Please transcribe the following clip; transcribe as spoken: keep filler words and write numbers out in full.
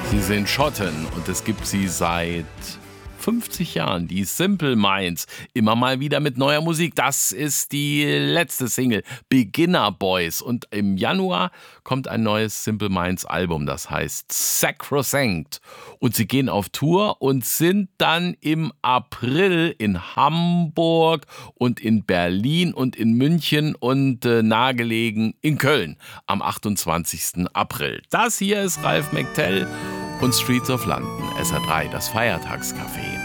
Sie sind Schotten und es gibt sie seit fünfzig Jahren, die Simple Minds, immer mal wieder mit neuer Musik. Das ist die letzte Single, Beginner Boys. Und im Januar kommt ein neues Simple Minds Album, das heißt Sacrosanct. Und sie gehen auf Tour und sind dann im April in Hamburg und in Berlin und in München und äh, nahegelegen in Köln am achtundzwanzigsten April. Das hier ist Ralf McTell und Streets of London, S R drei, das Feiertagscafé.